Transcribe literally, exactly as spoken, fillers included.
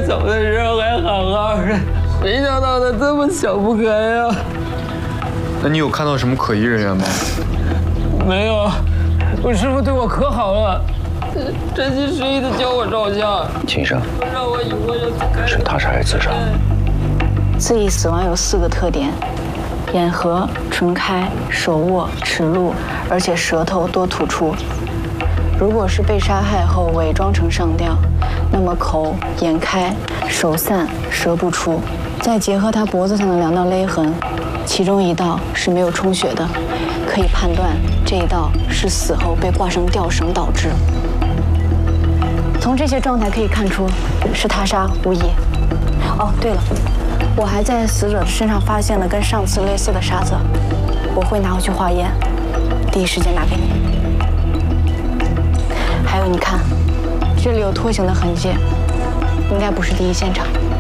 走的时候还好好的，谁想到他这么想不开呀？ 那你有看到什么可疑人员吗？ 没有，我师傅对我可好了，真心实意的教我照相。 秦生， 让我以后要是他杀还是自杀？ 自缢死亡有四个特点：眼合、唇开、手握、齿露，而且舌头多突出。如果是被杀害后伪装成上吊，那么口、眼开、手散、舌不出。再结合他脖子上的两道勒痕，其中一道是没有充血的，可以判断这一道是死后被挂上吊绳导致。从这些状态可以看出，是他杀无疑。哦，对了，我还在死者的身上发现了跟上次类似的沙子，我会拿回去化验，第一时间拿给你。还有，你看，这里有拖行的痕迹，应该不是第一现场。